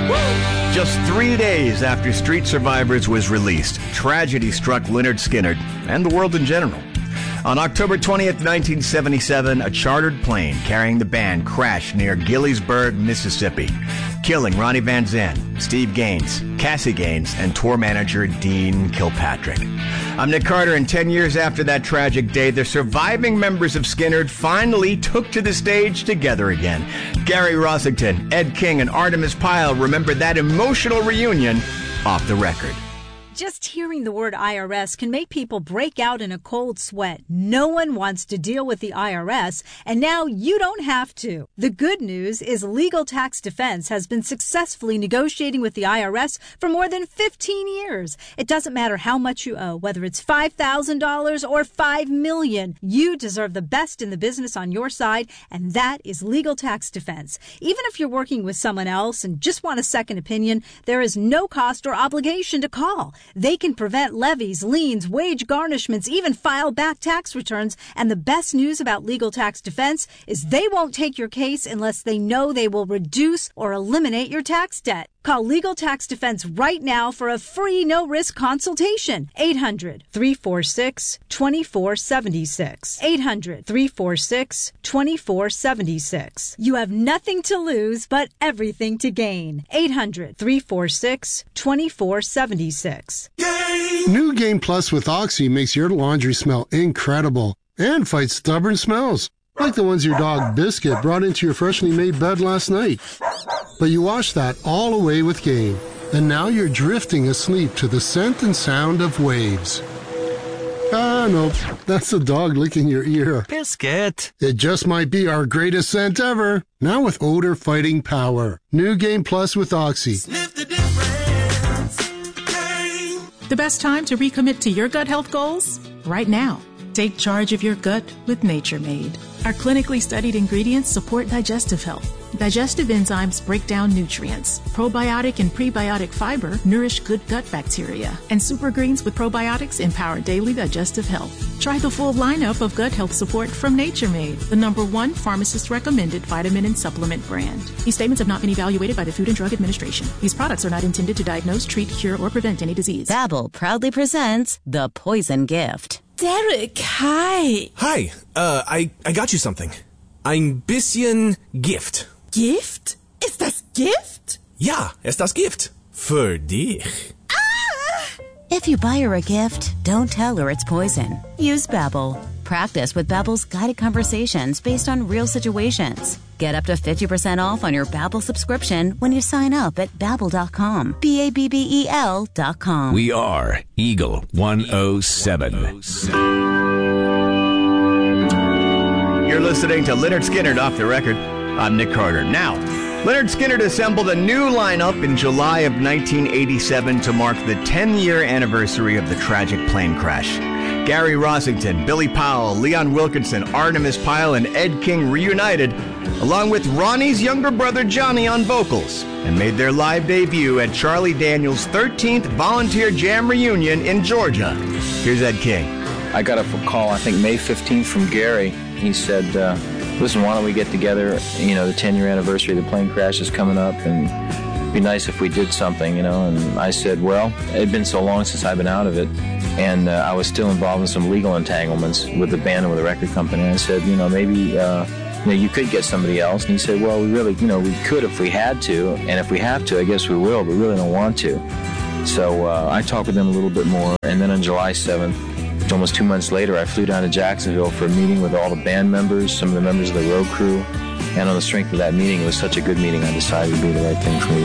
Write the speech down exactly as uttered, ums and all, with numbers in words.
Just three days after Street Survivors was released, tragedy struck Lynyrd Skynyrd and the world in general. On October twentieth, nineteen seventy-seven, a chartered plane carrying the band crashed near Gillisburg, Mississippi, killing Ronnie Van Zant, Steve Gaines, Cassie Gaines, and tour manager Dean Kilpatrick. I'm Nick Carter, and ten years after that tragic day, the surviving members of Skynyrd finally took to the stage together again. Gary Rossington, Ed King, and Artemis Pyle remember that emotional reunion off the record. Just hearing the word I R S can make people break out in a cold sweat. No one wants to deal with the I R S, and now you don't have to. The good news is Legal Tax Defense has been successfully negotiating with the I R S for more than fifteen years. It doesn't matter how much you owe, whether it's five thousand dollars or five million dollars. You deserve the best in the business on your side, and that is Legal Tax Defense. Even if you're working with someone else and just want a second opinion, there is no cost or obligation to call. They can prevent levies, liens, wage garnishments, even file back tax returns. And the best news about Legal Tax Defense is they won't take your case unless they know they will reduce or eliminate your tax debt. Call Legal Tax Defense right now for a free no-risk consultation. eight hundred, three four six, two four seven six. eight hundred, three four six, two four seven six. You have nothing to lose but everything to gain. eight hundred, three four six, two four seven six. New Game Plus with Oxy makes your laundry smell incredible and fights stubborn smells, like the ones your dog Biscuit brought into your freshly made bed last night. But you washed that all away with Game, and now you're drifting asleep to the scent and sound of waves. Ah, no, that's the dog licking your ear. Biscuit. It just might be our greatest scent ever. Now with odor-fighting power. New Game Plus with Oxy. Sniff the difference. Game. The best time to recommit to your gut health goals? Right now. Take charge of your gut with Nature Made. Our clinically studied ingredients support digestive health. Digestive enzymes break down nutrients. Probiotic and prebiotic fiber nourish good gut bacteria. And super greens with probiotics empower daily digestive health. Try the full lineup of gut health support from Nature Made, the number one pharmacist-recommended vitamin and supplement brand. These statements have not been evaluated by the Food and Drug Administration. These products are not intended to diagnose, treat, cure, or prevent any disease. Babbel proudly presents The Poison Gift. Derek, hi. Hi, uh, I, I got you something. Ein bisschen Gift. Gift? Ist das Gift? Ja, ist das Gift. Für dich. Ah! If you buy her a gift, don't tell her it's poison. Use Babbel. Practice with Babbel's guided conversations based on real situations. Get up to fifty percent off on your Babbel subscription when you sign up at babbel dot com. B A B B E L dot com. We are Eagle one oh seven. You're listening to Lynyrd Skynyrd Off the Record. I'm Nick Carter. Now, Lynyrd Skynyrd assembled a new lineup in July of nineteen eighty-seven to mark the ten-year anniversary of the tragic plane crash. Gary Rossington, Billy Powell, Leon Wilkinson, Artemis Pyle, and Ed King reunited, along with Ronnie's younger brother Johnny on vocals, and made their live debut at Charlie Daniels' thirteenth Volunteer Jam Reunion in Georgia. Here's Ed King. I got a call, I think May fifteenth, from Gary. He said, uh, listen, why don't we get together? You know, the ten-year anniversary of the plane crash is coming up, and it'd be nice if we did something, you know. And I said, well, it had been so long since I've been out of it, and uh, I was still involved in some legal entanglements with the band and with the record company. And I said, you know, maybe uh, you know, you could get somebody else. And he said, well, we really, you know, we could if we had to, and if we have to, I guess we will, but we really don't want to. So uh, I talked with them a little bit more, and then on July seventh, almost two months later, I flew down to Jacksonville for a meeting with all the band members, some of the members of the road crew, and on the strength of that meeting, it was such a good meeting, I decided it would be the right thing for me